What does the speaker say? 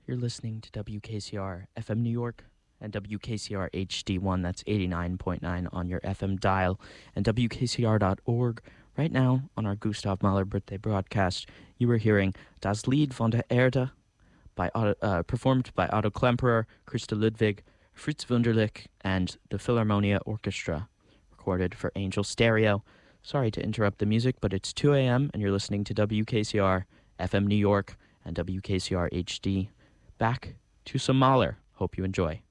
You're listening to WKCR FM New York and WKCR HD1, that's 89.9 on your FM dial, and WKCR.org. Right now, on our Gustav Mahler birthday broadcast, you were hearing Das Lied von der Erde, performed by Otto Klemperer, Christa Ludwig, Fritz Wunderlich, and the Philharmonia Orchestra, recorded for Angel Stereo. Sorry to interrupt the music, but it's 2 a.m. and you're listening to WKCR FM New York and WKCR HD. Back to some Mahler. Hope you enjoy.